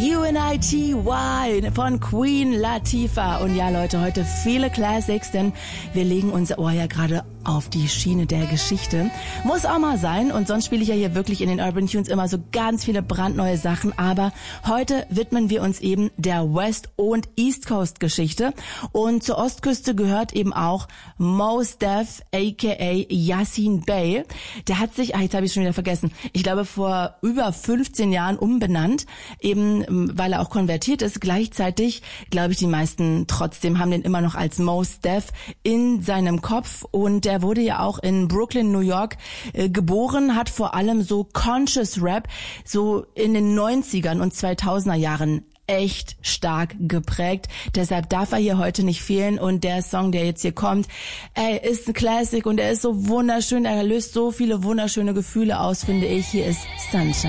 UNITY von Queen Latifah. Und ja, Leute, heute viele Classics, denn wir legen unser Ohr ja gerade auf die Schiene der Geschichte. Muss auch mal sein, und sonst spiele ich ja hier wirklich in den Urban Tunes immer so ganz viele brandneue Sachen, aber heute widmen wir uns eben der West- und East Coast Geschichte, und zur Ostküste gehört eben auch Mos Def aka Yasiin Bey. Der hat sich, jetzt habe ich schon wieder vergessen, ich glaube vor über 15 Jahren umbenannt, eben weil er auch konvertiert ist. Gleichzeitig, glaube ich, die meisten trotzdem haben den immer noch als Mos Def in seinem Kopf, und der wurde ja auch in Brooklyn, New York geboren, hat vor allem so Conscious Rap so in den 90ern und 2000er Jahren echt stark geprägt. Deshalb darf er hier heute nicht fehlen, und der Song, der jetzt hier kommt, ist ein Classic, und er ist so wunderschön, er löst so viele wunderschöne Gefühle aus, finde ich. Hier ist Sunshine.